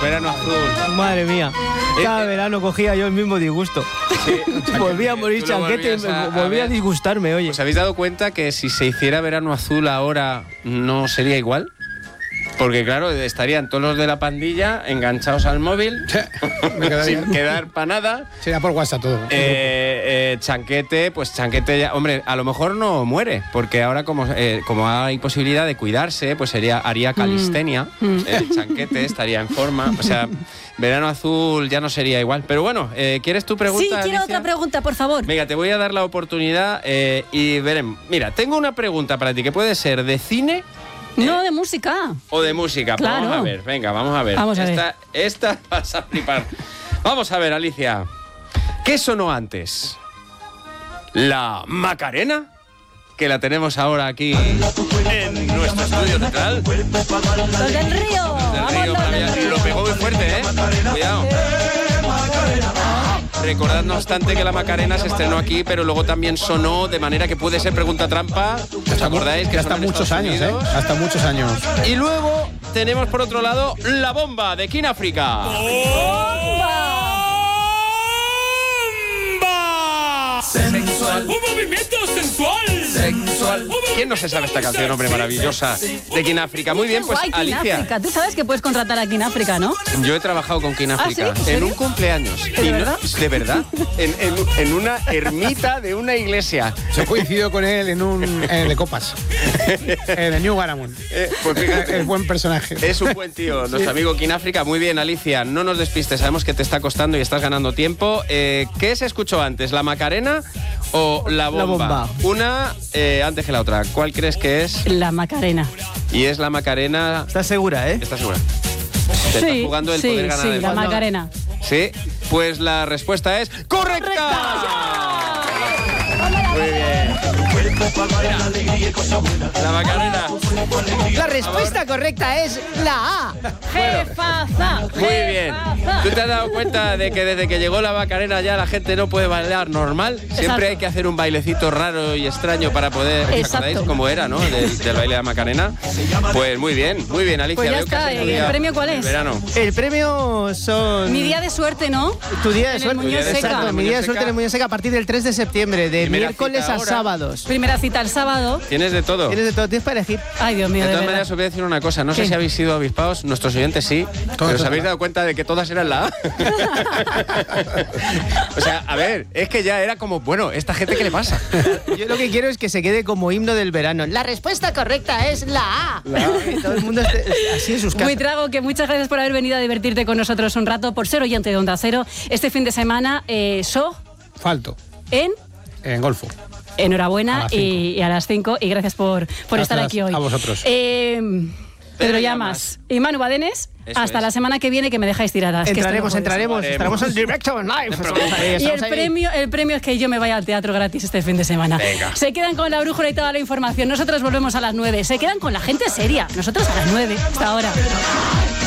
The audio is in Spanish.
Verano azul. Madre mía. Cada verano cogía yo el mismo disgusto. Sí, Volvía a morir Chanquete, volvía a disgustarme, oye. ¿Os habéis dado cuenta que si se hiciera verano azul ahora no sería igual? Porque claro, estarían todos los de la pandilla enganchados al móvil, sin quedar para nada. Sería por WhatsApp todo. Chanquete, pues Chanquete ya, hombre, a lo mejor no muere, porque ahora como hay posibilidad de cuidarse, pues haría calistenia. El Chanquete estaría en forma, o sea, verano azul ya no sería igual. Pero bueno, ¿quieres tu pregunta? Sí, quiero Alicia? otra pregunta, por favor. Venga, te voy a dar la oportunidad y veremos. Mira, tengo una pregunta para ti que puede ser de cine. No, de música. O de música. Claro. Vamos a ver, venga, vamos a ver. Esta vas a flipar. Vamos a ver, Alicia. ¿Qué sonó antes? ¿La Macarena? Que la tenemos ahora aquí en nuestro estudio teatral. Los del Río. Los del Río. Lo pegó muy fuerte, ¿eh? Cuidado. Recordad, no obstante, que la Macarena se estrenó aquí, pero luego también sonó de manera que puede ser pregunta trampa. ¿Os acordáis? Que hasta muchos años, Hasta muchos años. Y luego tenemos por otro lado La Bomba de King África. ¡Bomba! Sensual. ¡Un movimiento sensual! Sensual. ¿Quién no se sabe esta canción, hombre, maravillosa de King África? Muy bien, pues Guay, King Alicia. África. Tú sabes que puedes contratar a King África, ¿no? Yo he trabajado con King África ¿sí? ¿En serio? en un cumpleaños. ¿De verdad? De verdad. En una ermita de una iglesia. Yo coincido con él en el de copas. En el New Garamond. Pues fíjate. Es buen personaje. Es un buen tío, nuestro amigo King África. Muy bien, Alicia, no nos despistes, sabemos que te está costando y estás ganando tiempo. ¿Qué se escuchó antes, la Macarena o la Bomba? La Bomba. Una antes que la otra. ¿Cuál crees que es? La Macarena. Y es la Macarena. ¿Estás segura, ¿Estás segura? Te estás jugando el poder ganar sí, el la mundo. Macarena. Sí, pues la respuesta es ¡correcta! Muy bien. La Macarena. La respuesta correcta es la A. Jefaza. Muy bien. ¿Tú te has dado cuenta de que desde que llegó la Macarena ya la gente no puede bailar normal? Siempre Exacto. hay que hacer un bailecito raro y extraño para poder... ¿Os Exacto. acordáis cómo era, no? Del baile de la Macarena. Pues muy bien, Alicia. Pues ya Veo que has está. hecho ¿El día premio cuál el es? Verano. El premio son... Mi día de suerte, ¿no? Tu día de En el suerte. Muñoz Seca. Exacto, mi día de suerte en el Muñoz Seca a partir del 3 de septiembre, de Primera miércoles cita a ahora. sábados. Primera cita el sábado. Tienes de todo. Tienes de todo, tienes para elegir. Ay, Dios mío, De de todas verdad. maneras, os voy a decir una cosa. No sé ¿Qué? si habéis sido avispados, nuestros oyentes sí, pero os todo. habéis dado cuenta de que todas eran la A. O sea, a ver, es que ya era como, bueno, ¿esta gente qué le pasa? Yo lo que quiero es que se quede como himno del verano. La respuesta correcta es la A. Que todo el mundo esté así en sus casas. Muy trago, que muchas gracias por haber venido a divertirte con nosotros un rato, por ser oyente de Onda Cero. Este fin de semana, Falto. En Golfo. Enhorabuena A las 5. y a las 5 y gracias por estar aquí hoy. A vosotros. Pedro Llamas y Manu Badenes, Eso hasta es. la semana que viene, que me dejáis tiradas. que esto no puede ser. Entraremos en directo, en live. Y el premio es que yo me vaya al teatro gratis este fin de semana. Venga. Se quedan con la brújula y toda la información. Nosotros volvemos a las 9. Se quedan con la gente seria. Nosotros a las 9. Hasta ahora.